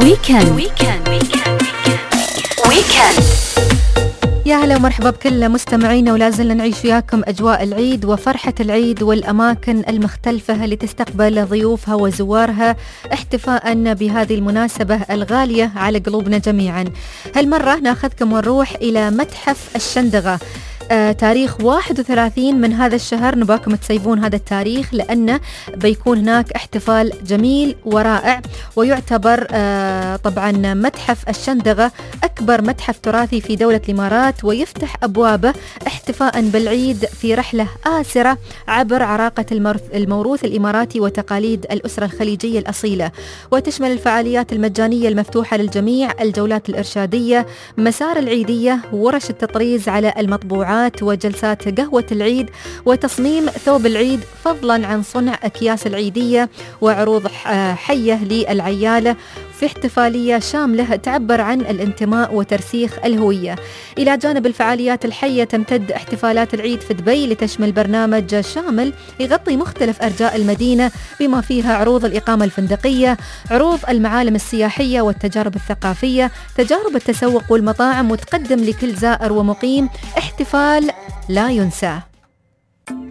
ويكند. يا هلا ومرحبا بكل مستمعينا، ولا زلنا نعيش وياكم أجواء العيد وفرحة العيد والأماكن المختلفة اللي تستقبل ضيوفها وزوارها احتفاء بهذه المناسبة الغالية على قلوبنا جميعا. هالمرة ناخذكم ونروح إلى متحف الشندقة. تاريخ 31 من هذا الشهر، نباكم تسيبون هذا التاريخ لأنه بيكون هناك احتفال جميل ورائع، ويعتبر طبعا متحف الشندقة أكبر متحف تراثي في دولة الإمارات، ويفتح أبوابه احتفاء بالعيد في رحلة آسرة عبر عراقة الموروث الإماراتي وتقاليد الأسرة الخليجية الأصيلة. وتشمل الفعاليات المجانية المفتوحة للجميع، الجولات الإرشادية، مسار العيدية، ورش التطريز على المطبوعات، وجلسات قهوة العيد، وتصميم ثوب العيد، فضلا عن صنع أكياس العيدية، وعروض حية للعيالة، في احتفالية شاملة تعبر عن الانتماء وترسيخ الهوية. إلى جانب الفعاليات الحية تمتد احتفالات العيد في دبي لتشمل برنامج شامل يغطي مختلف أرجاء المدينة، بما فيها عروض الإقامة الفندقية، عروض المعالم السياحية والتجارب الثقافية، تجارب التسوق والمطاعم، وتقدم لكل زائر ومقيم احتفال لا ينسى.